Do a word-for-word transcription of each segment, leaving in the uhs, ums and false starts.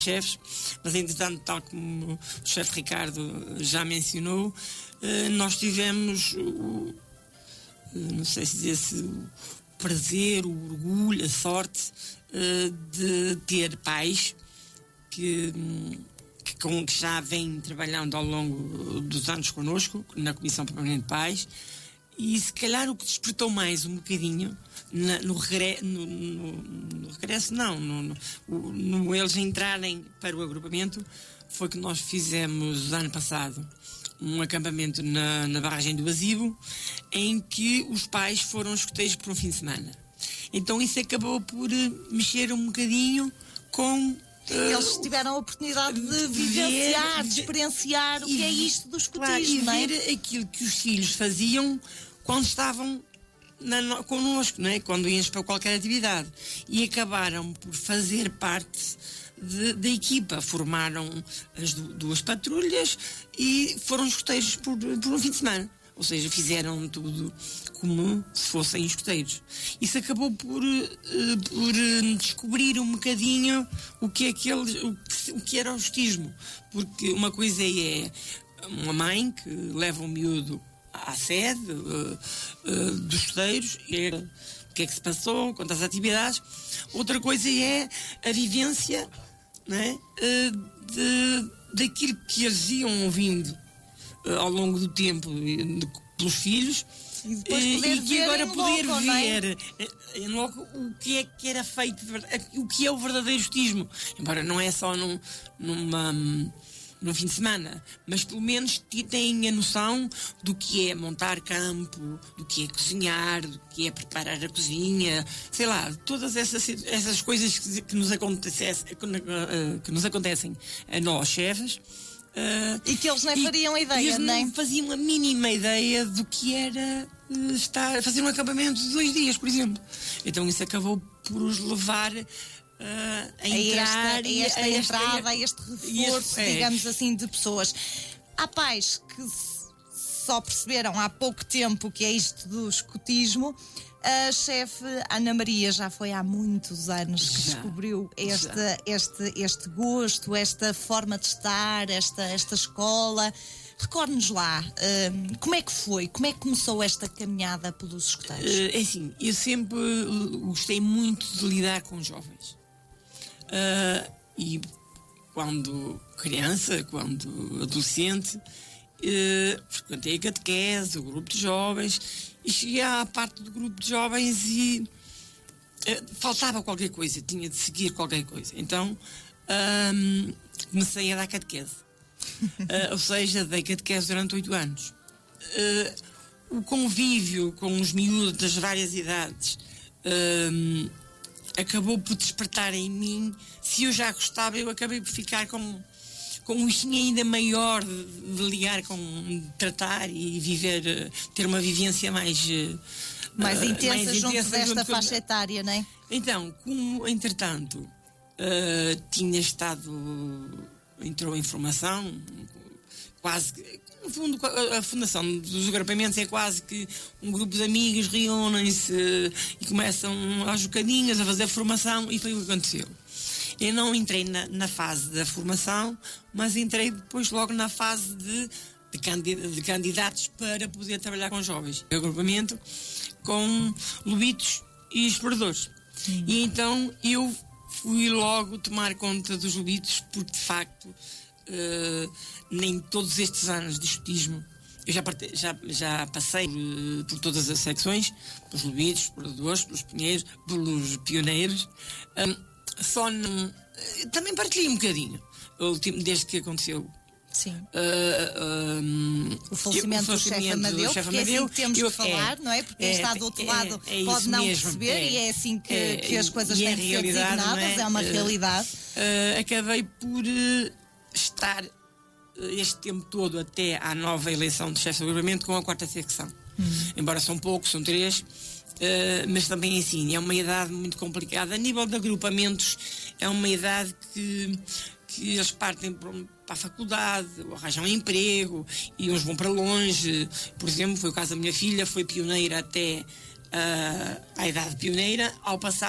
chefes, mas entretanto, tal como o chefe Ricardo já mencionou, nós tivemos, não sei se dizer-se, o prazer, o orgulho, a sorte de ter pais que, que, com, que já vêm trabalhando ao longo dos anos connosco, na Comissão Permanente de Pais, e se calhar o que despertou mais um bocadinho na, no, regre, no, no, no regresso, não, no, no, no eles entrarem para o agrupamento, foi que nós fizemos ano passado um acampamento na, na barragem do Azibo, em que os pais foram escuteiros por um fim de semana. Então isso acabou por mexer um bocadinho com... Eles tiveram a oportunidade de vivenciar, de experienciar o que é isto do escutismo, claro, e não é? ver aquilo que os filhos faziam quando estavam na, connosco, não é? Quando íamos para qualquer atividade. E acabaram por fazer parte de, da equipa. Formaram as duas patrulhas e foram escuteiros por, por um fim de semana. Ou seja, fizeram tudo como se fossem escuteiros. Isso acabou por, uh, por uh, descobrir um bocadinho o que, é aquele, o, que, o que era o escutismo. Porque uma coisa é uma mãe que leva um miúdo à sede uh, uh, dos escuteiros, e o que é que se passou, quantas atividades. Outra coisa é a vivência, não é? uh, de, daquilo que eles iam ouvindo ao longo do tempo de, pelos filhos, e, depois poder e que agora poder logo, ver em logo o que é que era feito, o que é o verdadeiro escutismo, embora não é só num, numa, num fim de semana, mas pelo menos têm a noção do que é montar campo, do que é cozinhar, do que é preparar a cozinha, sei lá, todas essas, essas coisas que, que, nos acontecem, que nos acontecem a nós, chefes. Uh, e que eles nem e, fariam ideia, eles nem não faziam a mínima ideia do que era uh, estar, fazer um acampamento de dois dias, por exemplo. Então isso acabou por os levar uh, a, a entrar esta, a esta a entrada, esta, a este reforço, este, digamos é. assim, de pessoas. Há pais que só perceberam há pouco tempo que é isto do escutismo. A chefe Ana Maria já foi há muitos anos que já, descobriu este, este, este gosto, esta forma de estar, esta, esta escola. Recorde-nos lá, uh, como é que foi? Como é que começou esta caminhada pelos escuteiros? Uh, é assim, eu sempre gostei muito de lidar com jovens. Uh, e quando criança, quando adolescente, uh, frequentei a catequese, o grupo de jovens. E cheguei à parte do grupo de jovens e uh, faltava qualquer coisa, tinha de seguir qualquer coisa. Então um, comecei a dar catequese. uh, ou seja, dei catequese durante oito anos. Uh, o convívio com os miúdos das várias idades uh, acabou por despertar em mim. Se eu já gostava, eu acabei por ficar com com um bichinho ainda maior de, de ligar com de tratar e viver, ter uma vivência mais mais uh, intensa mais junto intensa, desta junto faixa com... etária, não é? Então, como entretanto uh, tinha estado, entrou em formação, quase, no fundo a fundação dos agrupamentos é quase que um grupo de amigos reúnem-se e começam aos bocadinhos a fazer formação, e foi o que aconteceu. Eu não entrei na, na fase da formação, mas entrei depois logo na fase de, de, candid, de candidatos para poder trabalhar com jovens. O agrupamento com lobitos e exploradores. Hum. E então eu fui logo tomar conta dos lobitos, porque de facto uh, nem todos estes anos de escutismo, eu já, parte, já, já passei por, por todas as secções, pelos lobitos, pelos exploradores, pelos pinheiros, pelos pioneiros. Um, Só não. Também partilhei um bocadinho, desde que aconteceu. Sim. Uh, um, o falecimento, eu, o do chefe Amadeu, porque é assim que temos eu, que falar, é, não é? Porque quem é, está do outro é, lado é, é pode não mesmo, perceber é, e é assim que, é, que as coisas têm de ser designadas, é? é uma uh, realidade. Uh, acabei por uh, estar uh, este tempo todo até à nova eleição de chefe de agrupamento com a quarta secção. Hum. Embora são poucos, são três. Uh, mas também assim, é uma idade muito complicada. A nível de agrupamentos, é uma idade que, que eles partem para, para a faculdade, ou arranjam emprego, e uns vão para longe. Por exemplo, foi o caso da minha filha, foi pioneira até uh, à idade pioneira. Ao passar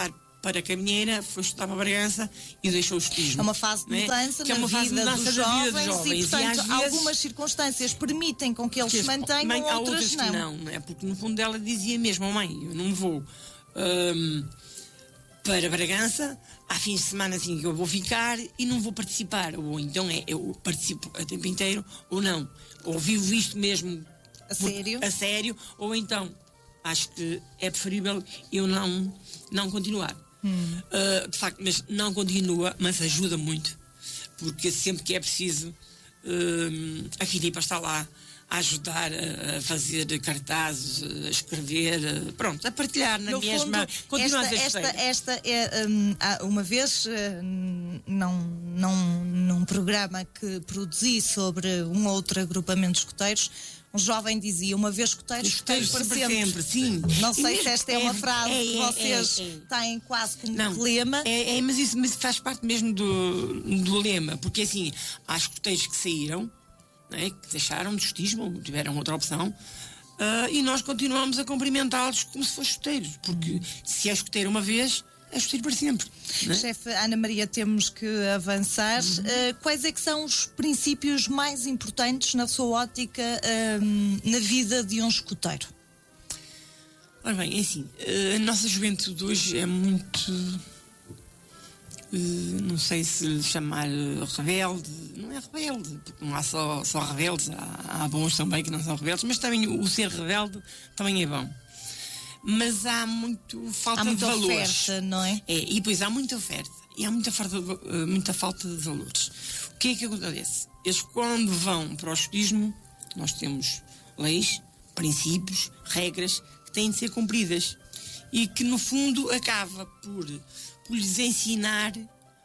para a Caminheira, foi estudar para Bragança e deixou o escotismo. É uma fase de mudança, é? que é na, uma fase vida de mudança dos da jovens, vida dos jovens. E, portanto, e às vezes, algumas circunstâncias permitem com que eles se mantenham, mãe, há outras, outras não. que não, não é? Porque no fundo ela dizia mesmo, oh, mãe, eu não vou hum, para Bragança, há fins de semana assim que eu vou ficar e não vou participar. Ou então é, eu participo a tempo inteiro, ou não. Ou vivo isto mesmo a por, sério, a sério, ou então acho que é preferível eu não, não continuar. Hum. Uh, de facto, mas não continua, mas ajuda muito, porque sempre que é preciso, uh, a Filipa está lá a ajudar a, a fazer cartazes, a escrever, a, pronto, a partilhar na no mesma. Fundo, esta, esta, esta é um, uma vez um, não, não, num programa que produzi sobre um outro agrupamento de escoteiros. Um jovem dizia, uma vez escoteiros, escoteiros para sempre. sempre. Sim. Não sei se esta é, é uma frase é, que vocês é, é, é. têm quase como não, lema. É, é, mas isso mas faz parte mesmo do, do lema, porque assim, há escoteiros que saíram, não é, que deixaram de escotismo, tiveram outra opção, uh, e nós continuamos a cumprimentá-los como se fossem escoteiros, porque se é escoteiro uma vez, é escoteiro para sempre. É? Chefe Ana Maria, temos que avançar. Uhum. Uh, quais é que são os princípios mais importantes, na sua ótica, uh, na vida de um escoteiro? Ora bem, é assim, a nossa juventude hoje é muito, uh, não sei se lhe chamar rebelde, não é rebelde, porque não há só, só rebeldes, há, há bons também que não são rebeldes, mas também o ser rebelde também é bom. Mas há muito falta há muita de valores. Oferta, não é? É, e depois há muita oferta e há muita falta, de, muita falta de valores. O que é que acontece? Eles, quando vão para o escotismo, nós temos leis, princípios, regras que têm de ser cumpridas e que, no fundo, acaba por, por lhes ensinar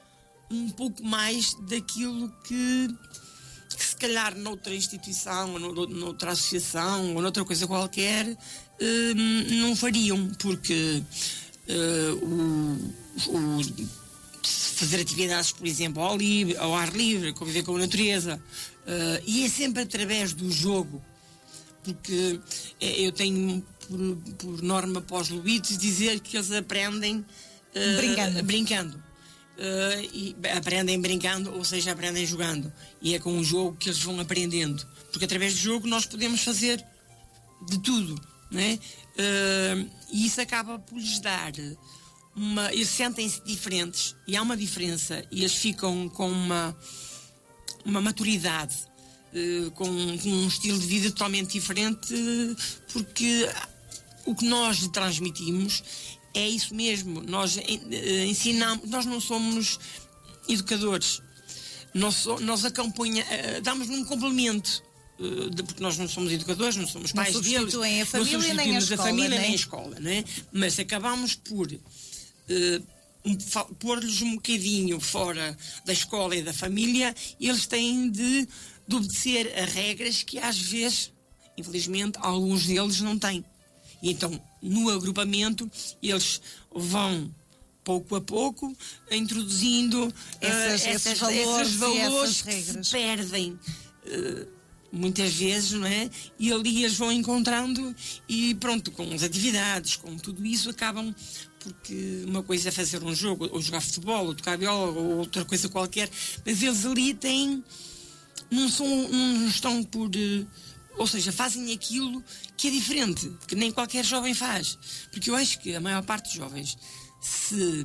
um pouco mais daquilo que, que se calhar noutra instituição, ou noutra associação, ou noutra coisa qualquer, uh, não fariam, porque uh, o, o, fazer atividades, por exemplo, ao, livre, ao ar livre, conviver com a natureza, uh, e é sempre através do jogo, porque eu tenho por, por norma para os lobitos dizer que eles aprendem uh, brincando. brincando. Uh, e aprendem brincando, ou seja, aprendem jogando, e é com o jogo que eles vão aprendendo, porque através do jogo nós podemos fazer de tudo, não é? Uh, e isso acaba por lhes dar uma, eles sentem-se diferentes e há uma diferença e eles ficam com uma uma maturidade, uh, com, com um estilo de vida totalmente diferente, uh, porque o que nós lhe transmitimos é isso mesmo. Nós ensinamos, nós não somos educadores, nós, nós acompanha, damos um complemento, porque nós não somos educadores, não somos pais não deles, substituem a família, não nem a escola, a família, nem a escola, não é? Mas acabamos por uh, um, pôr-lhes um bocadinho fora da escola e da família, e eles têm de, de obedecer a regras que às vezes, infelizmente, alguns deles não têm. E então, no agrupamento, eles vão, pouco a pouco, introduzindo essas, uh, esses essas, valores, esses valores essas que regras. se perdem uh, muitas vezes, não é? E ali eles vão encontrando e pronto, com as atividades, com tudo isso, acabam, porque uma coisa é fazer um jogo, ou jogar futebol, ou tocar viola, ou outra coisa qualquer, mas eles ali têm, não, são, não estão por... Uh, ou seja, fazem aquilo que é diferente, que nem qualquer jovem faz. Porque eu acho que a maior parte dos jovens, se,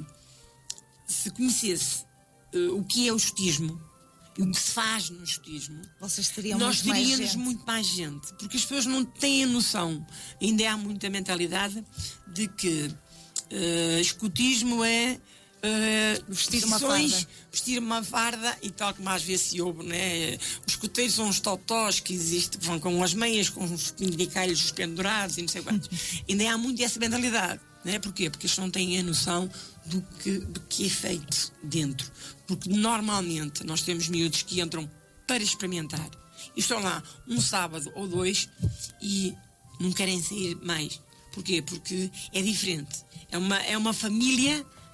se conhecesse uh, o que é o escotismo e o que se faz no escotismo, vocês teriam nós muito teríamos mais gente. muito mais gente. Porque as pessoas não têm a noção, ainda há muita mentalidade de que uh, escotismo é Uh, vestir uma farda. vestir uma farda e tal, como às vezes se ouve, né? Os escoteiros são uns totós que existem, que vão com as meias, com os penduricalhos pendurados e não sei quantos. Ainda há muito essa mentalidade, né? Porquê? Porque eles não têm a noção do que, do que é feito dentro. Porque normalmente nós temos miúdos que entram para experimentar e estão lá um sábado ou dois e não querem sair mais. Porquê? Porque é diferente. É uma, é uma família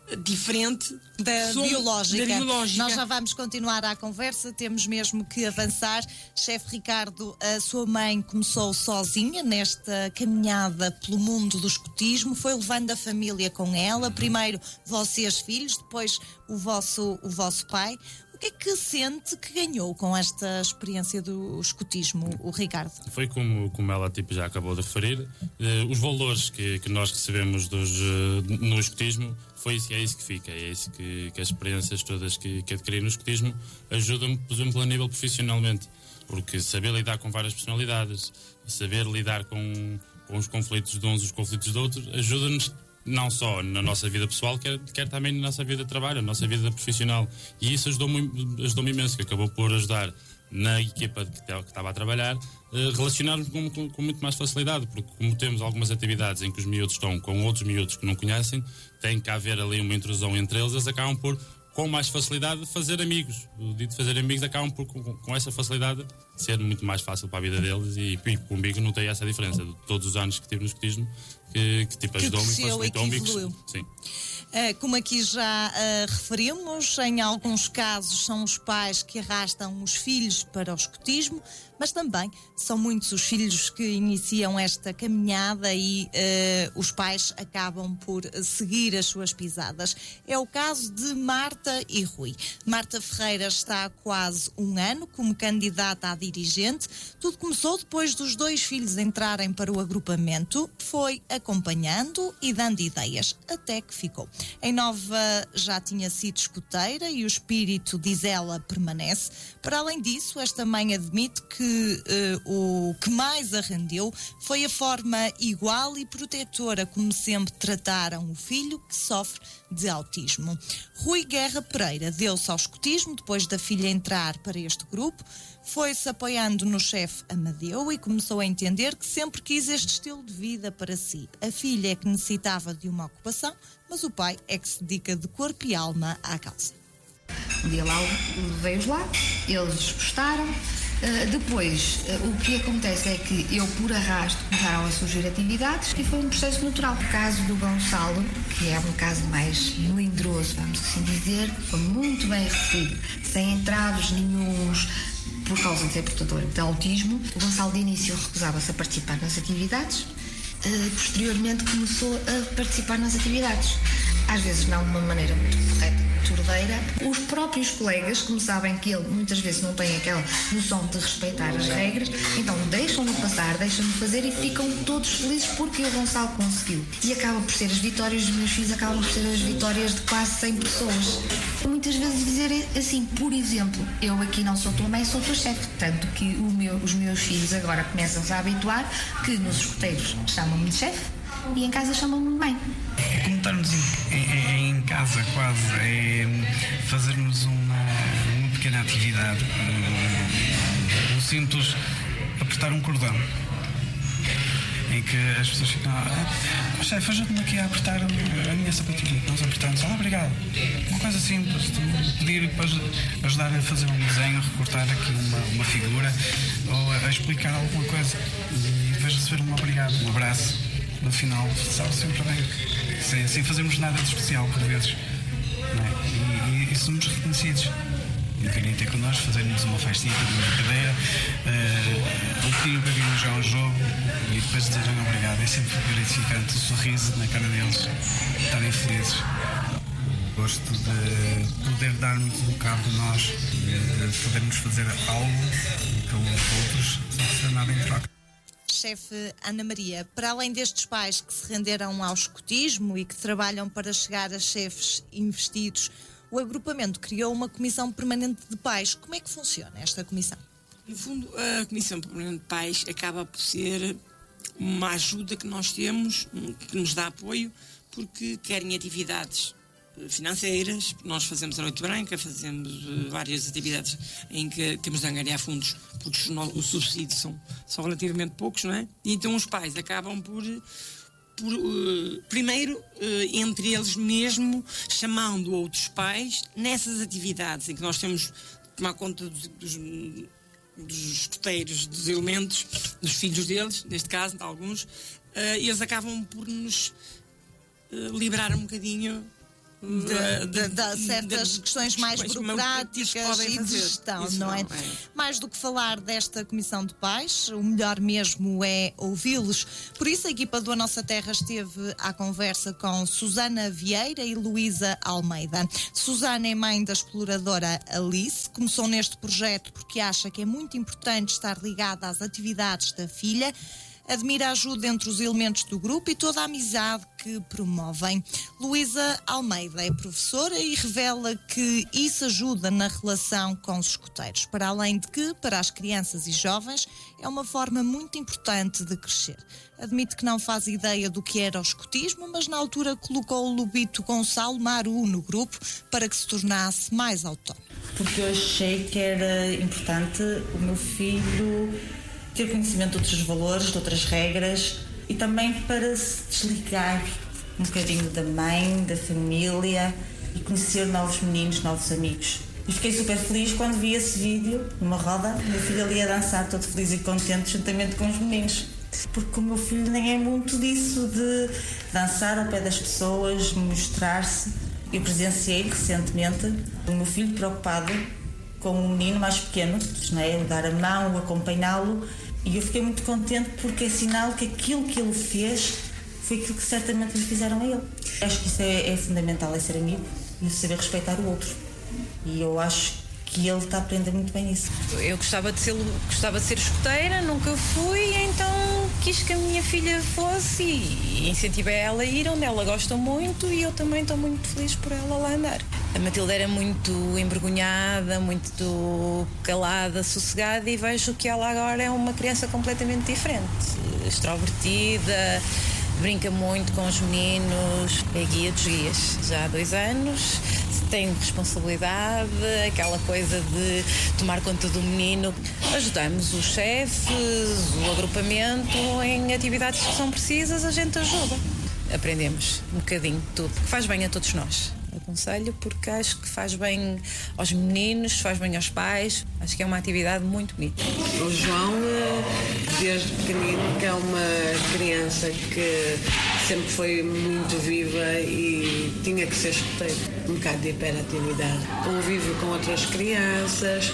diferente da somos, biológica. da biológica. Nós já vamos continuar a conversa, temos mesmo que avançar. Chefe Ricardo, a sua mãe começou sozinha nesta caminhada pelo mundo do escotismo, foi levando a família com ela, primeiro vocês filhos, depois o vosso, o vosso pai. O que é que sente que ganhou com esta experiência do escotismo, o Ricardo? Foi como, como ela tipo, já acabou de referir, eh, os valores que, que nós recebemos dos, eh, no escotismo, foi isso, é isso que fica, é isso que, que as experiências todas que, que adquiri no escotismo ajudam-me, por exemplo, a nível profissionalmente, porque saber lidar com várias personalidades, saber lidar com, com os conflitos de uns e os conflitos de outros, ajuda-nos não só na nossa vida pessoal, quer, quer também na nossa vida de trabalho, na nossa vida profissional. E isso ajudou-me, ajudou-me imenso, que acabou por ajudar na equipa que estava a trabalhar, eh, relacionar-nos com, com, com muito mais facilidade, porque como temos algumas atividades em que os miúdos estão com outros miúdos que não conhecem, tem que haver ali uma intrusão entre eles, eles acabam por, com mais facilidade, fazer amigos. O dito fazer amigos acabam por, com, com essa facilidade, ser muito mais fácil para a vida deles, e, e comigo não tem essa diferença. De todos os anos que tive no escotismo, que, que tipo ajudou-me e facilitou-me. Sim. Uh, como aqui já uh, referimos, em alguns casos são os pais que arrastam os filhos para o escotismo, mas também são muitos os filhos que iniciam esta caminhada e uh, os pais acabam por seguir as suas pisadas. É o caso de Marta e Rui. Marta Ferreira está há quase um ano como candidata a dirigente. Tudo começou depois dos dois filhos entrarem para o agrupamento. Foi acompanhando e dando ideias, até que ficou. Em Nova já tinha sido escoteira e o espírito, diz ela, permanece. Para além disso, esta mãe admite que uh, o que mais a rendeu foi a forma igual e protetora como sempre trataram o filho que sofre de autismo. Rui Guerra Pereira deu-se ao escotismo depois da filha entrar para este grupo. Foi-se apoiando no chefe Amadeu e começou a entender que sempre quis este estilo de vida para si. A filha é que necessitava de uma ocupação, mas o pai é que se dedica de corpo e alma à causa. Um dia lá levei-os lá, eles gostaram. Uh, depois, uh, o que acontece é que eu, por arrasto, começaram a surgir atividades e foi um processo natural. O caso do Gonçalo, que é um caso mais melindroso, vamos assim dizer, foi muito bem recebido, sem entraves nenhuns, por causa de ser portador de autismo. O Gonçalo, de início, recusava-se a participar nas atividades, uh, posteriormente começou a participar nas atividades. Às vezes não de uma maneira muito correta, tordeira. Os próprios colegas, como sabem que ele muitas vezes não tem aquela noção de respeitar as regras, então deixam-no passar, deixam-no fazer e ficam todos felizes porque o Gonçalo conseguiu. E acaba por ser as vitórias dos meus filhos, acabam por ser as vitórias de quase cem pessoas. Muitas vezes dizer assim, por exemplo, eu aqui não sou tua mãe, sou tua chefe. Tanto que o meu, os meus filhos agora começam-se a habituar que nos escoteiros chamam-me de chefe e em casa chamam-me de mãe. É como estarmos em, em, em casa quase, é fazermos uma, uma pequena atividade, um, um simples apertar um cordão, em que as pessoas ficam, ah, chefe, ajuda-me aqui a apertar a minha sapatilha. Nós apertamos, ah, obrigado. Uma coisa simples, pedir para ajudar a fazer um desenho, a recortar aqui uma, uma figura, ou a, a explicar alguma coisa, e depois receber um obrigado, um abraço. No final, sabe sempre bem, sem, sem fazermos nada de especial, por vezes. Não é? e, e, e somos reconhecidos. E querem ter connosco, fazermos uma festinha, uma brincadeira, uh, ou pedir para virmos já um jogo e depois dizerem obrigado. É sempre gratificante o sorriso na cara deles, estarem felizes. Gosto de poder dar muito um bocado de nós, de podermos fazer algo pelos outros, sem fazer nada em troca. Chefe Ana Maria, para além destes pais que se renderam ao escotismo e que trabalham para chegar a chefes investidos, o agrupamento criou uma comissão permanente de pais. Como é que funciona esta comissão? No fundo, a Comissão Permanente de Pais acaba por ser uma ajuda que nós temos, que nos dá apoio, porque querem atividades financeiras. Nós fazemos a Noite Branca, fazemos uh, várias atividades em que temos de angariar fundos, porque os, os subsídios são, são relativamente poucos, não é? E então os pais acabam por, por uh, primeiro, uh, entre eles mesmo, chamando outros pais nessas atividades em que nós temos de tomar conta dos, dos, dos escoteiros, dos elementos, dos filhos deles, neste caso, de alguns, uh, eles acabam por nos uh, liberar um bocadinho de, de, de certas de, questões mais burocráticas e de gestão, não é? é? Mais do que falar desta Comissão de Pais, o melhor mesmo é ouvi-los. Por isso a equipa do A Nossa Terra esteve à conversa com Susana Vieira e Luísa Almeida. Susana é mãe da exploradora Alice, começou neste projeto porque acha que é muito importante estar ligada às atividades da filha, admira a ajuda entre os elementos do grupo e toda a amizade que promovem. Luísa Almeida é professora e revela que isso ajuda na relação com os escuteiros, para além de que, para as crianças e jovens, é uma forma muito importante de crescer. Admite que não faz ideia do que era o escutismo, mas na altura colocou o Lobito Gonçalo Maru no grupo para que se tornasse mais autónomo. Porque eu achei que era importante o meu filho ter conhecimento de outros valores, de outras regras e também para se desligar um bocadinho da mãe, da família e conhecer novos meninos, novos amigos. E fiquei super feliz quando vi esse vídeo numa roda, o meu filho ali a dançar todo feliz e contente juntamente com os meninos. Porque o meu filho nem é muito disso de dançar ao pé das pessoas, mostrar-se. Eu presenciei recentemente o meu filho preocupado com um menino mais pequeno, não é? O dar a mão, o acompanhá-lo, e eu fiquei muito contente porque é sinal que aquilo que ele fez foi aquilo que certamente lhe fizeram a ele. Acho que isso é, é fundamental, é ser amigo e saber respeitar o outro. E eu acho que ele está a aprender muito bem isso. Eu gostava de ser, gostava de ser escoteira, nunca fui, então quis que a minha filha fosse e incentivei ela a ir onde ela gosta muito e eu também estou muito feliz por ela lá andar. A Matilde era muito envergonhada, muito calada, sossegada e vejo que ela agora é uma criança completamente diferente, extrovertida, brinca muito com os meninos, é guia dos guias, já há dois anos, tem responsabilidade, aquela coisa de tomar conta do menino. Ajudamos os chefes, o agrupamento em atividades que são precisas, a gente ajuda. Aprendemos um bocadinho de tudo, que faz bem a todos nós. Aconselho porque acho que faz bem aos meninos, faz bem aos pais, acho que é uma atividade muito bonita. O João, desde pequenino, que é uma criança que sempre foi muito viva e tinha que ser escoteiro, um bocado de hiperatividade. Convive com outras crianças,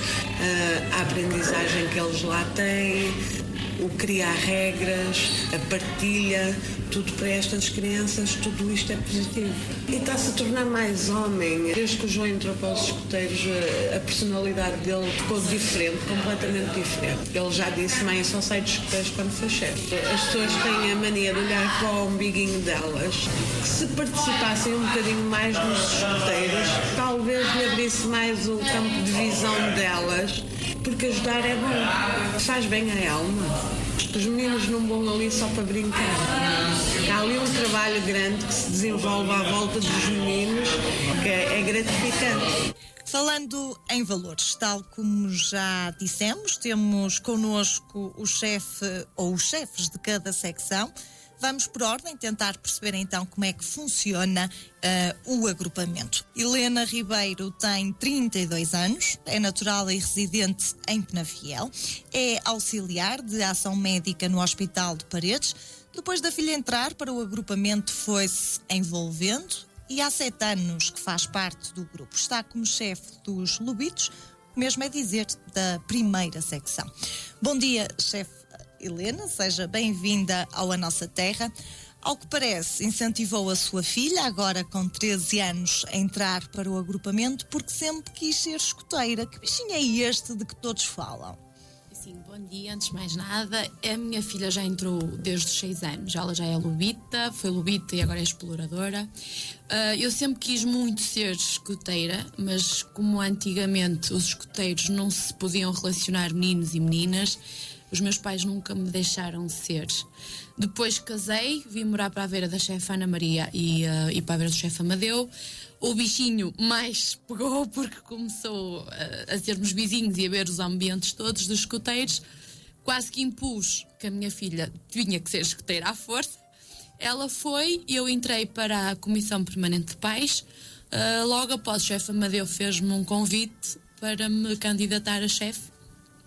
a aprendizagem que eles lá têm, o criar regras, a partilha, tudo para estas crianças, tudo isto é positivo. E está-se a tornar mais homem. Desde que o João entrou para os escoteiros, a personalidade dele ficou diferente, completamente diferente. Ele já disse, mãe, só sai dos escoteiros quando for chefe. As pessoas têm a mania de olhar para o umbiguinho delas. Que se participassem um bocadinho mais nos escoteiros, talvez lhe abrisse mais o campo de visão delas, porque ajudar é bom, faz bem à alma. Os meninos não vão ali só para brincar. Há ali um trabalho grande que se desenvolve à volta dos meninos, que é, é gratificante. Falando em valores, tal como já dissemos, temos connosco o chefe ou os chefes de cada secção. Vamos por ordem tentar perceber então como é que funciona uh, o agrupamento. Helena Ribeiro tem trinta e dois anos, é natural e residente em Penafiel, é auxiliar de ação médica no Hospital de Paredes. Depois da filha entrar para o agrupamento foi-se envolvendo e há sete anos que faz parte do grupo. Está como chefe dos Lobitos, o mesmo é dizer da primeira secção. Bom dia, chefe Helena, seja bem-vinda ao A Nossa Terra. Ao que parece, incentivou a sua filha, agora com treze anos, a entrar para o agrupamento porque sempre quis ser escoteira. Que bichinho é este de que todos falam? Sim, bom dia. Antes de mais nada, a minha filha já entrou desde os seis anos. Ela já é lobita, foi lobita e agora é exploradora. Uh, eu sempre quis muito ser escoteira, mas como antigamente os escoteiros não se podiam relacionar meninos e meninas, os meus pais nunca me deixaram ser. Depois casei, vim morar para a Vera da chefe Ana Maria e, uh, e para a Vera do chefe Amadeu. O bichinho mais pegou porque começou a, a sermos vizinhos e a ver os ambientes todos dos escoteiros. Quase que impus que a minha filha tinha que ser escoteira à força. Ela foi e eu entrei para a Comissão Permanente de Pais. Uh, logo após o chefe Amadeu fez-me um convite para me candidatar a chefe.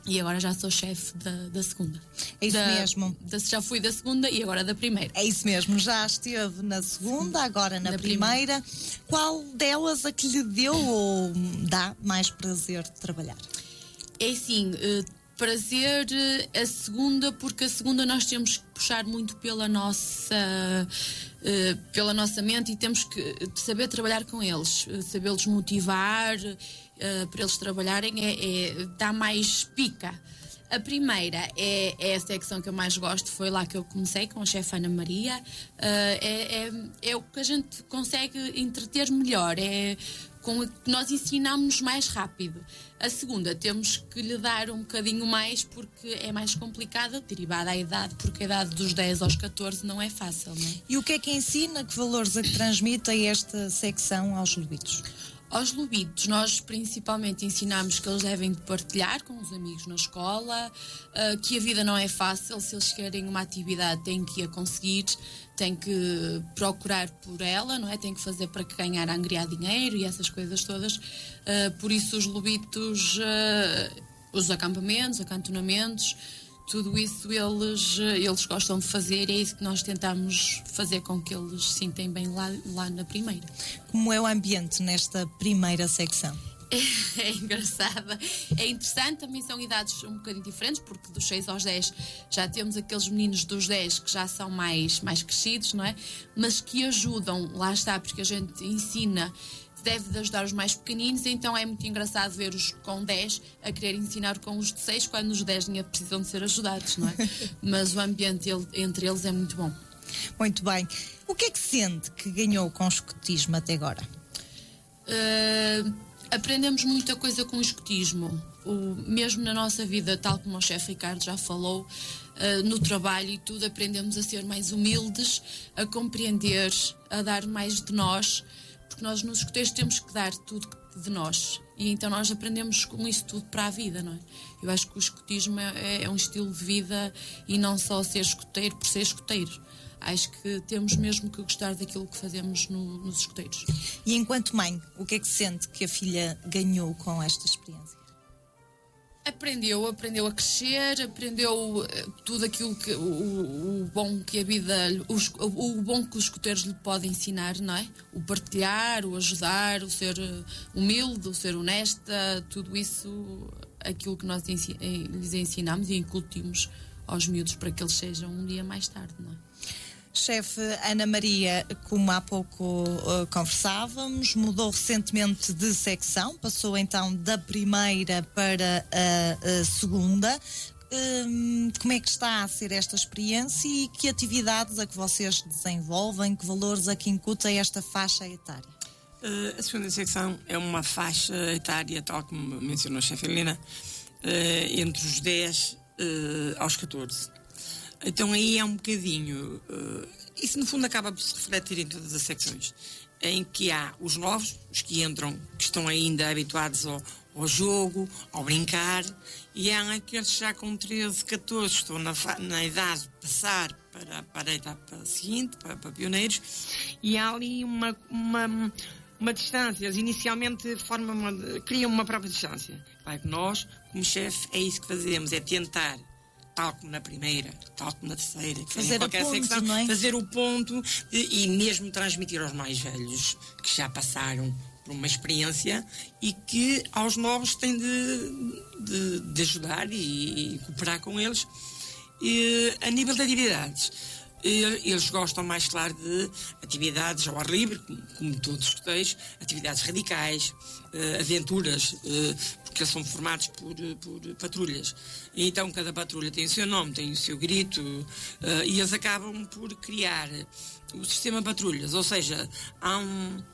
E agora já sou chefe da, da segunda. É isso da, mesmo. Da, já fui da segunda e agora da primeira. É isso mesmo, já esteve na segunda, agora na, na primeira. primeira. Qual delas a que lhe deu ou dá mais prazer de trabalhar? É assim, uh, prazer a segunda, porque a segunda nós temos que puxar muito pela nossa, uh, pela nossa mente e temos que saber trabalhar com eles, uh, sabê-los motivar. Uh, para eles trabalharem é, é, dá mais pica. A primeira é, é a secção que eu mais gosto, foi lá que eu comecei com a chefe Ana Maria. Uh, é, é, é o que a gente consegue entreter melhor, é com o que nós ensinamos mais rápido. A segunda temos que lhe dar um bocadinho mais porque é mais complicada, derivada à idade, porque a idade dos dez aos catorze não é fácil, não é? E o que é que ensina, que valores é que transmite a esta secção aos lobitos? Aos lobitos, nós principalmente ensinamos que eles devem partilhar com os amigos na escola, uh, que a vida não é fácil, se eles querem uma atividade têm que a conseguir, têm que procurar por ela, não é? Têm que fazer para que ganhar a angriar dinheiro e essas coisas todas. Uh, por isso os lobitos, uh, os acampamentos, acantonamentos, tudo isso eles, eles gostam de fazer e é isso que nós tentamos fazer com que eles se sintem bem lá, lá na primeira. Como é o ambiente nesta primeira secção? É, é engraçada, é interessante, também são idades um bocadinho diferentes, porque dos seis aos dez já temos aqueles meninos dos dez que já são mais, mais crescidos, não é? Mas que ajudam, lá está, porque a gente ensina, deve de ajudar os mais pequeninos, então é muito engraçado ver os com dez a querer ensinar com os de seis, quando os dez nem precisam de ser ajudados, não é? Mas o ambiente ele, entre eles é muito bom. Muito bem. O que é que sente que ganhou com o escotismo até agora? Uh, aprendemos muita coisa com o escotismo. O, mesmo na nossa vida, tal como o chefe Ricardo já falou, uh, no trabalho e tudo, aprendemos a ser mais humildes, a compreender, a dar mais de nós, porque nós nos escoteiros temos que dar tudo de nós e então nós aprendemos com isso tudo para a vida, não é? Eu acho que o escotismo é, é um estilo de vida e não só ser escoteiro por ser escoteiro. Acho que temos mesmo que gostar daquilo que fazemos no, nos escoteiros. E enquanto mãe, o que é que sente que a filha ganhou com esta experiência? Aprendeu, aprendeu a crescer, aprendeu tudo aquilo que o, o bom que a vida, os, o bom que os escoteiros lhe podem ensinar, não é? O partilhar, o ajudar, o ser humilde, o ser honesta, tudo isso, aquilo que nós ensin, lhes ensinamos e incutimos aos miúdos para que eles sejam um dia mais tarde, não é? Chefe Ana Maria, como há pouco uh, conversávamos, mudou recentemente de secção, passou então da primeira para a, a segunda. Um, como é que está a ser esta experiência e que atividades a que vocês desenvolvem, que valores a que incuta esta faixa etária? Uh, a segunda secção é uma faixa etária, tal como mencionou a chefe Helena, uh, entre os dez uh, aos catorze. Então aí é um bocadinho, uh, isso no fundo acaba por se refletir em todas as secções, em que há os novos, os que entram, que estão ainda habituados ao, ao jogo, ao brincar, e há aqueles já com treze, catorze, estão na, na idade de passar para, para a etapa seguinte, para, para pioneiros, e há ali uma, uma, uma distância, eles inicialmente formam uma, criam uma própria distância. Claro que nós, como chefe, é isso que fazemos, é tentar, tal como na primeira, tal como na terceira, fazer, qualquer ponto, secção, não é? fazer o ponto e, e mesmo transmitir aos mais velhos que já passaram por uma experiência e que aos novos têm de, de, de ajudar e, e cooperar com eles. E, a nível de atividades, eles gostam mais, claro, de atividades ao ar livre, como, como todos os escoteiros, atividades radicais, aventuras, porque eles são formados por, por patrulhas. E então cada patrulha tem o seu nome, tem o seu grito, uh, e eles acabam por criar o sistema patrulhas, ou seja, há um,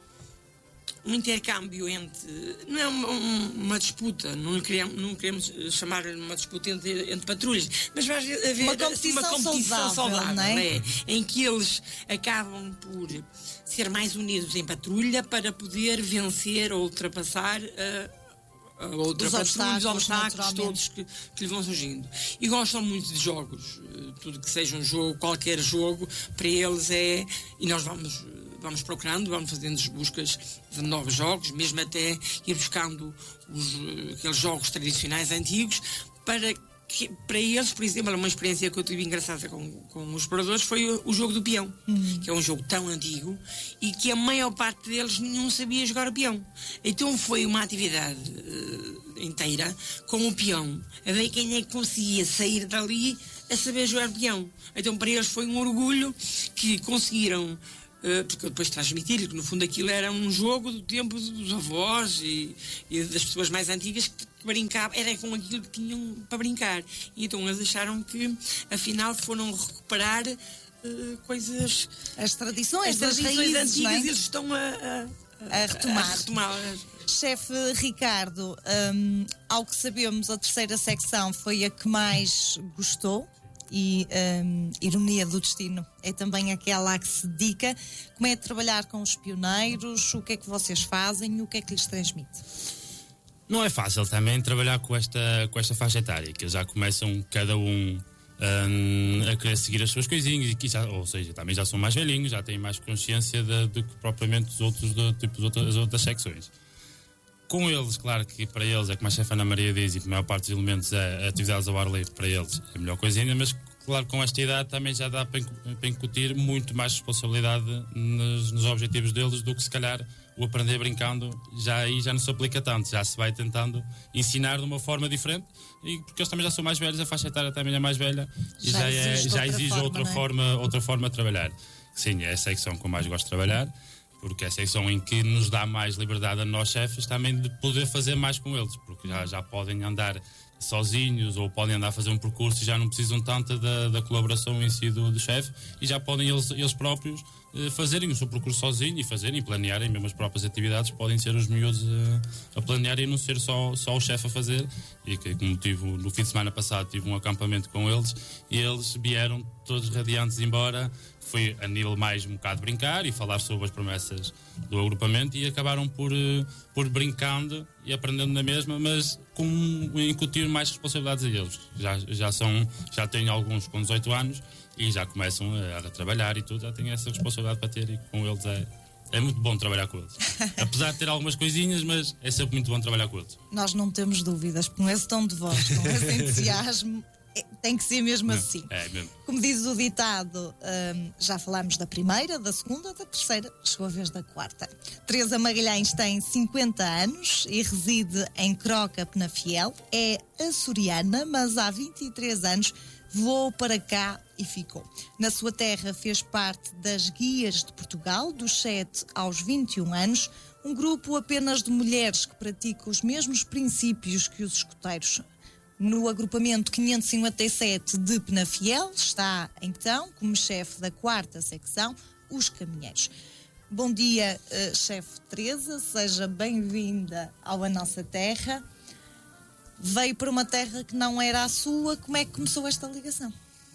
um intercâmbio entre, não é uma, uma disputa, não queremos, não queremos chamar uma disputa entre, entre patrulhas, mas vai haver uma competição, uma competição saudável, saudável, não é? É, em que eles acabam por ser mais unidos em patrulha para poder vencer ou ultrapassar uh, a outra os patrulha, os obstáculos obstáculos todos que, que lhe vão surgindo. E gostam muito de jogos, tudo que seja um jogo, qualquer jogo, para eles é, e nós vamos, vamos procurando, vamos fazendo buscas de novos jogos, mesmo até ir buscando os, aqueles jogos tradicionais antigos, para que, para eles, por exemplo, uma experiência que eu tive engraçada com, com os exploradores foi o, o jogo do peão, uhum. que é um jogo tão antigo e que a maior parte deles nenhum sabia jogar o peão. Então foi uma atividade uh, inteira com o peão, a ver quem é que conseguia sair dali a saber jogar peão. Então para eles foi um orgulho que conseguiram, uh, porque eu depois transmiti-lhe que no fundo aquilo era um jogo do tempo dos avós e, e das pessoas mais antigas que brincavam, era com aquilo que tinham para brincar. E então eles acharam que afinal foram recuperar uh, coisas, as tradições, as tradições raízes, antigas, não é? eles estão a, a, a, a retomar. A retomar. Chefe Ricardo, um, ao que sabemos, a terceira secção foi a que mais gostou e, um, ironia do destino, é também aquela a que se dedica. Como é trabalhar com os pioneiros? O que é que vocês fazem? O que é que lhes transmite? Não é fácil também trabalhar com esta, com esta faixa etária, que eles já começam cada um um, a querer seguir as suas coisinhas, e já, ou seja, também já são mais velhinhos, já têm mais consciência de, do que propriamente os outros, de, tipo, as outras secções. Com eles, claro que para eles, é como a chefe Ana Maria diz, e a maior parte dos elementos é atividades ao ar livre, para eles é a melhor coisa ainda, mas claro, com esta idade também já dá para, para incutir muito mais responsabilidade nos, nos objetivos deles do que se calhar o aprender brincando, já aí já não se aplica tanto, já se vai tentando ensinar de uma forma diferente, e porque eles também já são mais velhos, a faixa etária também é mais velha e já, já exige, é, já exige outra, outra, forma, é? outra forma de trabalhar. Sim, é a secção que eu mais gosto de trabalhar, porque é a secção em que nos dá mais liberdade a nós chefes também de poder fazer mais com eles, porque já, já podem andar sozinhos ou podem andar a fazer um percurso e já não precisam tanto da, da colaboração em si do, do chefe, e já podem eles, eles próprios eh, fazerem o seu percurso sozinhos e fazerem e planearem mesmo as próprias atividades. Podem ser os miúdos eh, a planear e não ser só, só o chefe a fazer. E que, como tive no fim de semana passado, tive um acampamento com eles e eles vieram todos radiantes embora. Foi a nível mais um bocado brincar e falar sobre as promessas do agrupamento, e acabaram por, por brincando e aprendendo na mesma, mas com incutir mais responsabilidades a eles. Já, já, são, já têm alguns com dezoito anos e já começam a, a trabalhar e tudo, já têm essa responsabilidade para ter, e com eles é, é muito bom trabalhar com eles. Apesar de ter algumas coisinhas, mas é sempre muito bom trabalhar com eles. Nós não temos dúvidas, com esse tom de voz, com esse entusiasmo, tem que ser mesmo assim. É mesmo. Como diz o ditado, hum, já falámos da primeira, da segunda, da terceira, chegou a vez da quarta. Teresa Magalhães tem cinquenta anos e reside em Croca, Penafiel. É açoriana, mas há vinte e três anos voou para cá e ficou. Na sua terra fez parte das Guias de Portugal, dos sete aos vinte e um anos, um grupo apenas de mulheres que praticam os mesmos princípios que os escoteiros. No agrupamento quinhentos e cinquenta e sete de Penafiel está, então, como chefe da quarta secção, os caminheiros. Bom dia, uh, chefe Teresa, seja bem-vinda ao A Nossa Terra. Veio para uma terra que não era a sua, como é que começou esta ligação?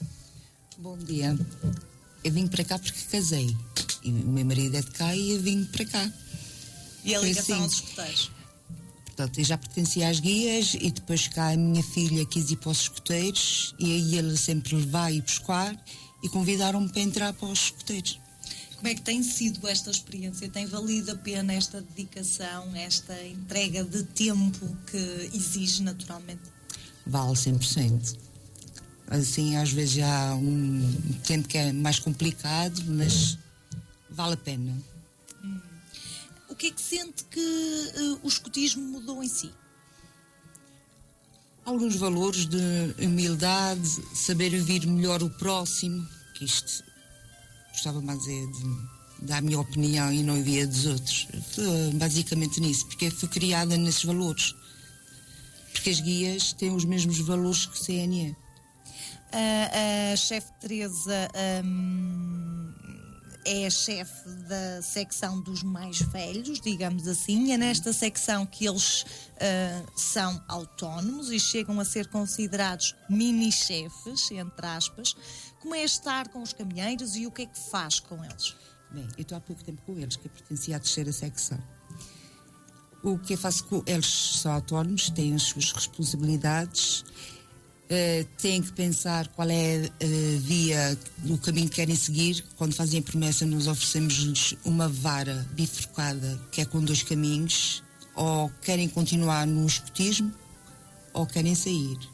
Bom dia. Eu vim para cá porque casei. E o meu marido é de cá e eu vim para cá. E a ligação assim. aos escoteiros? Portanto, eu já pertencia às guias e depois cá a minha filha quis ir para os escoteiros e aí ele sempre levar e buscar e convidaram-me para entrar para os escoteiros. Como é que tem sido esta experiência? Tem valido a pena esta dedicação, esta entrega de tempo que exige naturalmente? Vale cem por cento. Assim, às vezes já há um tempo que é mais complicado, mas vale a pena. Hum. O que é que sente que uh, o escotismo mudou em si? Alguns valores de humildade, saber ouvir melhor o próximo, que isto gostava mais de dar a minha opinião e não ouvir a dos outros. Basicamente nisso, porque fui criada nesses valores. Porque as guias têm os mesmos valores que o C N E. A, a chefe Teresa um, é a chefe da secção dos mais velhos, digamos assim. É nesta secção que eles uh, são autónomos e chegam a ser considerados mini-chefes, entre aspas. Como é estar com os caminheiros e o que é que faz com eles? Bem, eu estou há pouco tempo com eles, que eu pertencia à terceira secção. O que eu faço com eles? São autónomos, têm as suas responsabilidades, uh, têm que pensar qual é a via, o caminho que querem seguir. Quando fazem a promessa, nós oferecemos-lhes uma vara bifurcada, que é com dois caminhos, ou querem continuar no escotismo, ou querem sair.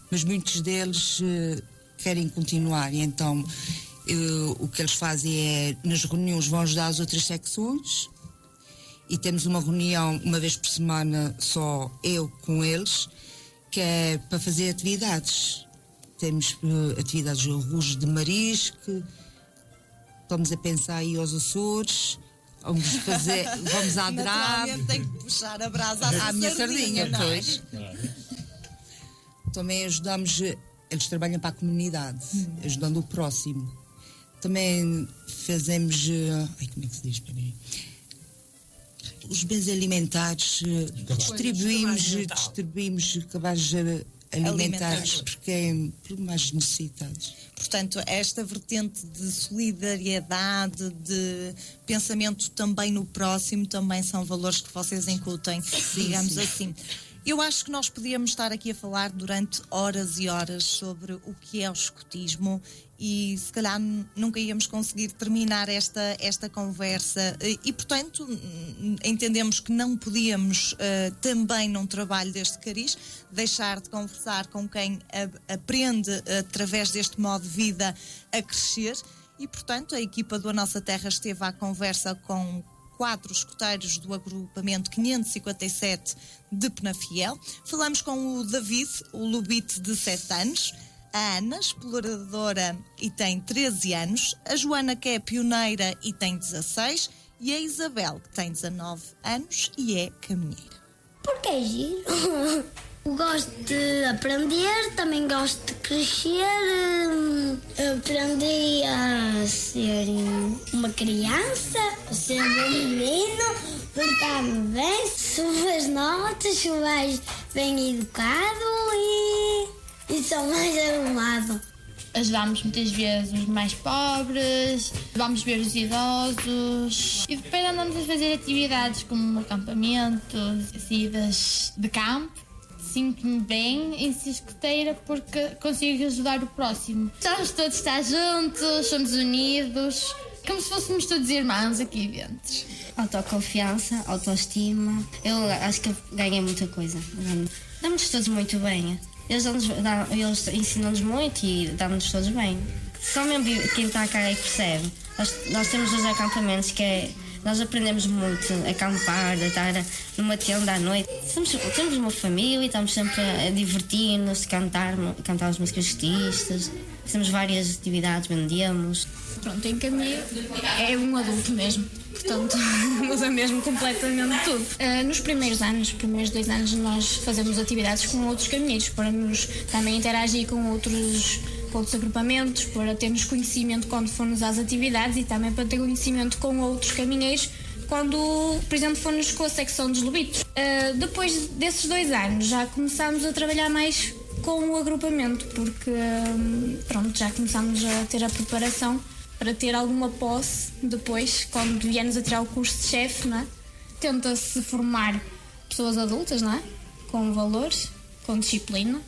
mas muitos deles uh, querem continuar. E então uh, o que eles fazem é, nas reuniões, vão ajudar as outras secções. E temos uma reunião uma vez por semana, só eu com eles, que é para fazer atividades. Temos uh, atividades de arroz de marisco, estamos a pensar aí aos Açores, vamos fazer, vamos adorar. Naturalmente tem que puxar a brasa à, à minha sardinha, não é? pois. Também ajudamos, eles trabalham para a comunidade, hum. ajudando o próximo. Também fazemos, ai, como é que se diz? Peraí. Os bens alimentares, distribuímos, distribuímos cabazes alimentares, porque é por mais necessitados. Portanto, esta vertente de solidariedade, de pensamento também no próximo, também são valores que vocês incutem, digamos assim. Eu acho que nós podíamos estar aqui a falar durante horas e horas sobre o que é o escotismo e se calhar nunca íamos conseguir terminar esta, esta conversa e, portanto, entendemos que não podíamos uh, também num trabalho deste cariz deixar de conversar com quem a, aprende através deste modo de vida a crescer e, portanto, a equipa do A Nossa Terra esteve à conversa com quatro escuteiros do agrupamento quinhentos e cinquenta e sete de Penafiel. Falamos com o David, o lubite de sete anos, a Ana, exploradora e tem treze anos, a Joana, que é pioneira e tem dezasseis, e a Isabel, que tem dezanove anos e é caminheira. Porque é giro. Gosto de aprender, também gosto de crescer. Aprendi a ser uma criança, a ser um menino, portar-me bem, subo as notas, sou mais bem educado e, e sou mais arrumado. Ajudamos muitas vezes os mais pobres, vamos ver os idosos e depois andamos a fazer atividades como acampamentos, idas de campo. Sinto-me bem em ser escoteira porque consigo ajudar o próximo. Estamos todos estar juntos, somos unidos, como se fôssemos todos irmãos aqui dentro. Autoconfiança, autoestima, eu acho que ganhei muita coisa. Damos-nos todos muito bem. Eles, eles ensinam-nos muito e damos-nos todos bem. Só mesmo quem está cá é que percebe. Nós, nós temos os acampamentos que é... Nós aprendemos muito a acampar, a estar numa tenda à noite. Somos, temos uma família e estamos sempre a divertir-nos, a cantar, cantar as músicas escotistas. Fazemos várias atividades, vendemos. Pronto, em caminho é um adulto mesmo. Portanto, muda mesmo completamente tudo. Uh, nos primeiros anos, nos primeiros dois anos, nós fazemos atividades com outros caminheiros para nos também interagir com outros, com outros agrupamentos, para termos conhecimento quando formos às atividades e também para ter conhecimento com outros caminheiros quando, por exemplo, formos com a secção dos lobitos. Uh, depois desses dois anos já começámos a trabalhar mais com o agrupamento, porque uh, pronto, já começámos a ter a preparação para ter alguma posse depois, quando viemos a tirar o curso de chefe, não é? Tenta-se formar pessoas adultas, não é? Com valores, com disciplina.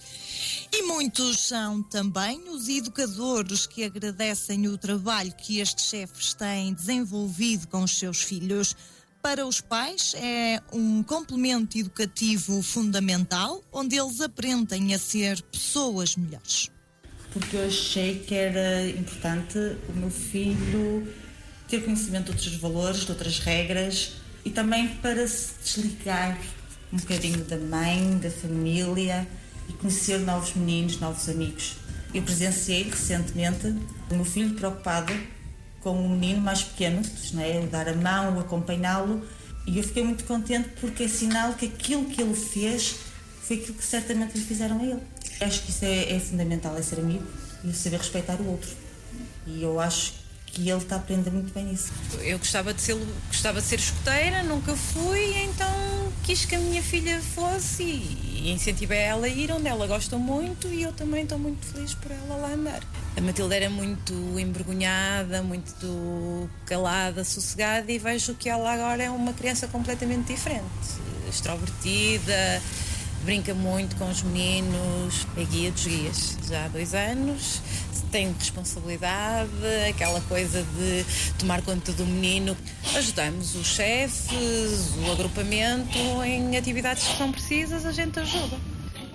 E muitos são também os educadores que agradecem o trabalho que estes chefes têm desenvolvido com os seus filhos. Para os pais é um complemento educativo fundamental, onde eles aprendem a ser pessoas melhores. Porque eu achei que era importante o meu filho ter conhecimento de outros valores, de outras regras e também para se desligar um bocadinho da mãe, da família e conhecer novos meninos, novos amigos. Eu presenciei recentemente o meu filho preocupado com um menino mais pequeno, não é? O dar a mão, o acompanhá-lo, e eu fiquei muito contente porque é sinal que aquilo que ele fez foi aquilo que certamente lhe fizeram a ele. Acho que isso é, é fundamental, é ser amigo e saber respeitar o outro. E eu acho que ele está a aprender muito bem nisso. Eu gostava de ser, gostava de ser escoteira, nunca fui, então quis que a minha filha fosse e incentivei ela a ir onde ela gosta muito e eu também estou muito feliz por ela lá andar. A Matilde era muito envergonhada, muito calada, sossegada e vejo que ela agora é uma criança completamente diferente, extrovertida, brinca muito com os meninos, é guia dos guias, já há dois anos, tem responsabilidade, aquela coisa de tomar conta do menino. Ajudamos os chefes, o agrupamento, em atividades que são precisas, a gente ajuda.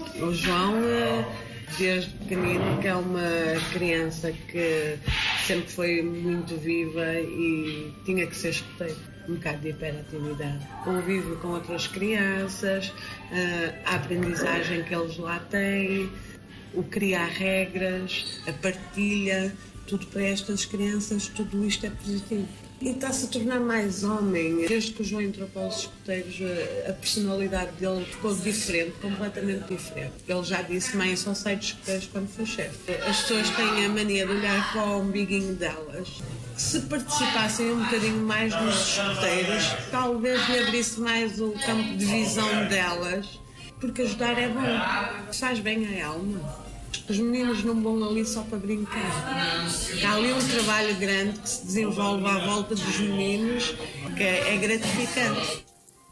O João, desde pequenino, que é uma criança que sempre foi muito viva e tinha que ser escuteiro. Um bocado de hiperatividade. Convívio com outras crianças, a aprendizagem que eles lá têm, o criar regras, a partilha, tudo para estas crianças, tudo isto é positivo. E está-se a tornar mais homem. Desde que o João entrou para os escuteiros, a personalidade dele ficou diferente, completamente diferente. Ele já disse: mãe, só sai dos escuteiros quando for chefe. As pessoas têm a mania de olhar para o umbiguinho delas. Se participassem um bocadinho mais nos escuteiros, talvez lhe abrisse mais o campo de visão delas, porque ajudar é bom, faz bem à alma. Os meninos não vão ali só para brincar. Há ali um trabalho grande que se desenvolve à volta dos meninos, que é, é gratificante.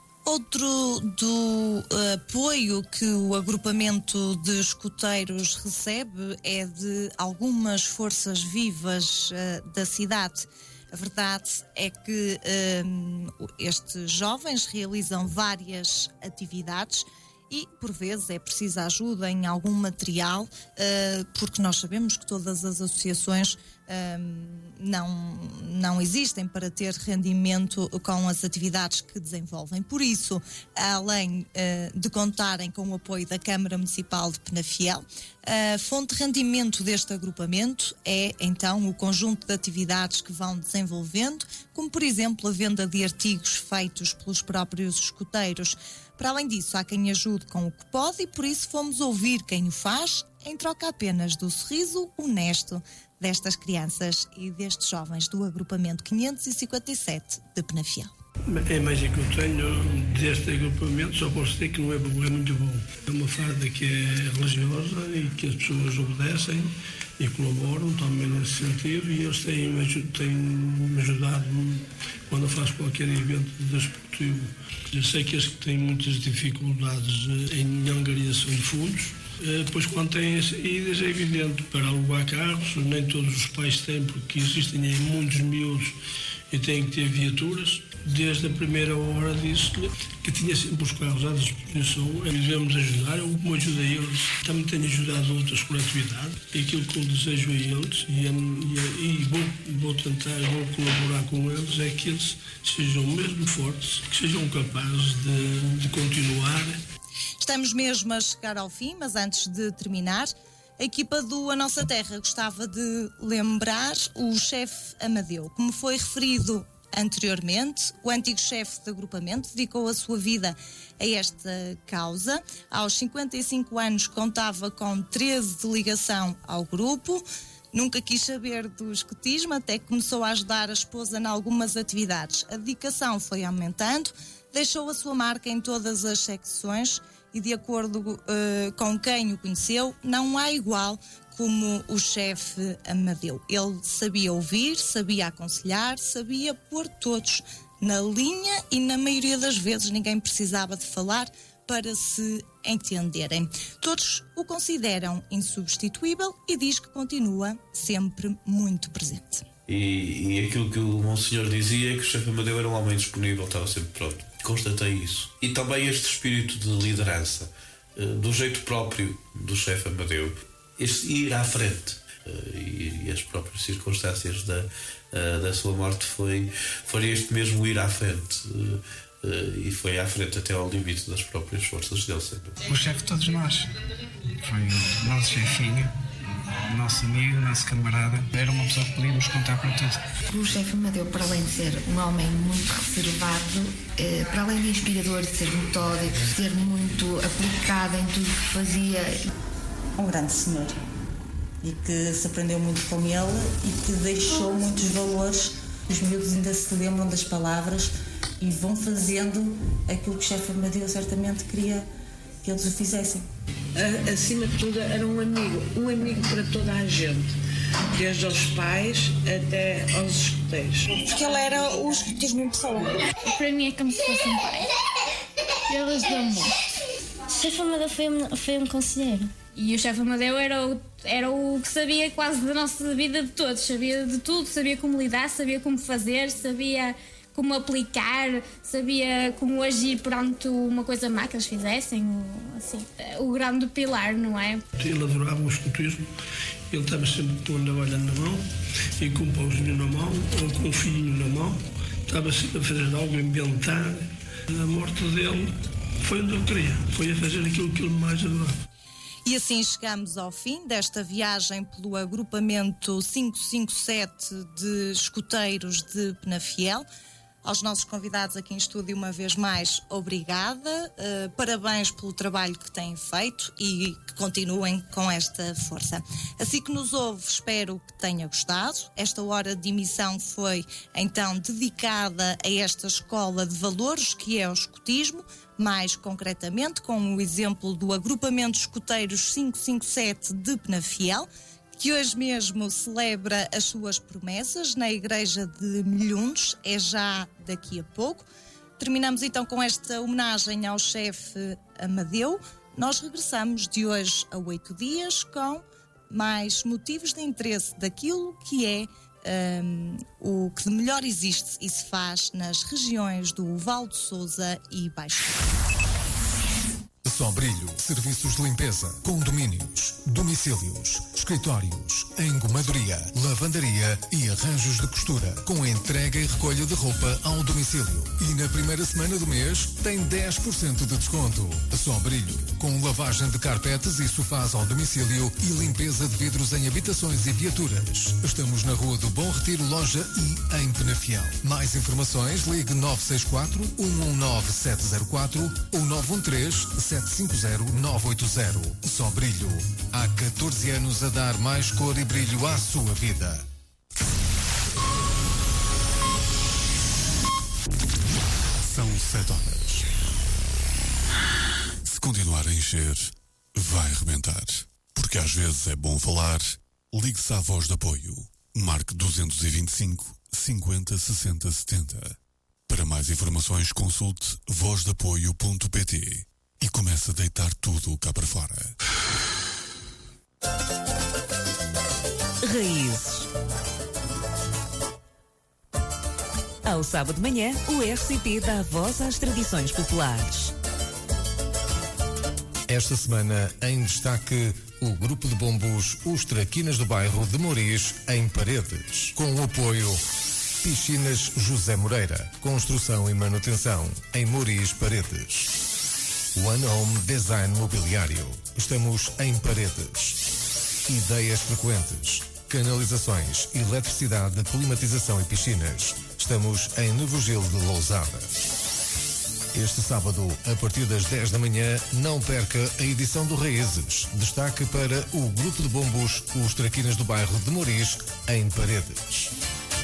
Outro do apoio que o agrupamento de escuteiros recebe é de algumas forças vivas uh, da cidade. A verdade é que um, estes jovens realizam várias atividades e, por vezes, é preciso ajuda em algum material, uh, porque nós sabemos que todas as associações uh, não, não existem para ter rendimento com as atividades que desenvolvem. Por isso, além uh, de contarem com o apoio da Câmara Municipal de Penafiel, a fonte de rendimento deste agrupamento é, então, o conjunto de atividades que vão desenvolvendo, como, por exemplo, a venda de artigos feitos pelos próprios escuteiros. Para além disso, há quem ajude com o que pode e por isso fomos ouvir quem o faz em troca apenas do sorriso honesto destas crianças e destes jovens do agrupamento quinhentos e cinquenta e sete de Penafiel. A imagem que eu tenho deste agrupamento, só posso dizer que não é, é muito bom. É uma farda que é religiosa e que as pessoas obedecem e colaboram também nesse sentido, e eles têm-me têm ajudado quando eu faço qualquer evento desportivo. Eu sei que eles têm muitas dificuldades em angariação de fundos, pois quando têm idas é evidente, para alugar carros, nem todos os pais têm, porque existem aí muitos miúdos e têm que ter viaturas. Desde a primeira hora disse-lhe que tinha sempre os carros à disposição, devemos ajudar. Eu, como ajudo a eles, também tenho ajudado outras coletividades, e aquilo que eu desejo a eles, e, e, e vou, vou tentar, vou colaborar com eles, é que eles sejam mesmo fortes, que sejam capazes de, de continuar. Estamos mesmo a chegar ao fim, mas antes de terminar, a equipa do A Nossa Terra gostava de lembrar o chefe Amadeu. Como foi referido anteriormente, o antigo chefe de agrupamento dedicou a sua vida a esta causa. Aos cinquenta e cinco anos contava com treze de ligação ao grupo. Nunca quis saber do escotismo, até que começou a ajudar a esposa em algumas atividades. A dedicação foi aumentando, deixou a sua marca em todas as secções e, de acordo uh, com quem o conheceu, não há igual como o chefe Amadeu. Ele sabia ouvir, sabia aconselhar, sabia pôr todos na linha e, na maioria das vezes, ninguém precisava de falar para se entenderem. Todos o consideram insubstituível e diz que continua sempre muito presente. E, e aquilo que o Monsenhor dizia é que o chefe Amadeu era um homem disponível, estava sempre pronto. Constatei isso. E também este espírito de liderança, do jeito próprio do chefe Amadeu, este ir à frente. E, e as próprias circunstâncias da, da sua morte foi, foi este mesmo ir à frente. E foi à frente até ao limite das próprias forças dele sempre. O chefe de todos nós. Foi o nosso chefinho, nosso amigo, nosso camarada. Era uma pessoa que podíamos contar para tudo. O chefe Amadeu, para além de ser um homem muito reservado, eh, para além de inspirador, de ser metódico, de ser muito aplicado em tudo que fazia. Um grande senhor. E que se aprendeu muito com ele e que deixou muitos valores. Os miúdos ainda se lembram das palavras e vão fazendo aquilo que o chefe Amadeu certamente queria que eles o fizessem. Acima de tudo, era um amigo, um amigo para toda a gente, desde aos pais até aos escuteiros. Porque ele era o escutismo em pessoa. Para mim é como se fosse um pai. Ele ajudou muito. O chefe Amadeu foi um, foi um conselheiro. E o chefe Amadeu era o, era o que sabia quase da nossa vida de todos. Sabia de tudo, sabia como lidar, sabia como fazer, sabia como aplicar, sabia como agir perante uma coisa má que eles fizessem, assim, o grande pilar, não é? Ele adorava o escotismo, ele estava sempre com a navalha na mão e com um pauzinho na mão ou com um filhinho na mão, estava sempre a fazer algo, a inventar. A morte dele foi onde eu queria, foi a fazer aquilo que ele mais adorava. E assim chegamos ao fim desta viagem pelo agrupamento quinhentos e cinquenta e sete de escuteiros de Penafiel. Aos nossos convidados aqui em estúdio, uma vez mais, obrigada. Uh, parabéns pelo trabalho que têm feito e que continuem com esta força. Assim que nos ouve, espero que tenha gostado. Esta hora de emissão foi, então, dedicada a esta escola de valores que é o escotismo, mais concretamente com o exemplo do agrupamento de escuteiros quinhentos e cinquenta e sete de Penafiel, que hoje mesmo celebra as suas promessas na igreja de Milhundes, é já daqui a pouco. Terminamos então com esta homenagem ao chefe Amadeu. Nós regressamos de hoje a oito dias com mais motivos de interesse daquilo que é um, o que de melhor existe e se faz nas regiões do Val de Sousa e Baixo. Sombrilho, serviços de limpeza, condomínios, domicílios, escritórios, engomadoria, lavandaria e arranjos de costura, com entrega e recolha de roupa ao domicílio. E na primeira semana do mês tem dez por cento de desconto. Sombrilho, com lavagem de carpetes e sofás ao domicílio e limpeza de vidros em habitações e viaturas. Estamos na Rua do Bom Retiro, loja I, em Penafiel. Mais informações, ligue nove seis quatro, um um nove, sete zero quatro ou nove um três, sete cinco zero, nove oito zero. Sombrilho, há catorze anos a dar mais cor e brilho à sua vida. São sete horas. Se continuar a encher, vai rebentar. Porque às vezes é bom falar. Ligue-se à Voz de Apoio. Marque duzentos e vinte e cinco, cinquenta, sessenta, setenta. Para mais informações, consulte voz de apoio ponto pt e comece a deitar tudo cá para fora. Raízes. Ao sábado de manhã, o R C P dá voz às tradições populares. Esta semana, em destaque, o grupo de bombos Os Traquinas do Bairro de Moriz, em Paredes, com o apoio Piscinas José Moreira, construção e manutenção, em Moriz, Paredes. One Home Design Mobiliário, estamos em Paredes. Ideias frequentes, canalizações, eletricidade, climatização e piscinas, estamos em Novo Gil de Lousada. Este sábado, a partir das dez da manhã, não perca a edição do Raízes. Destaque para o grupo de bombos Os Traquinas do Bairro de Moriz, em Paredes.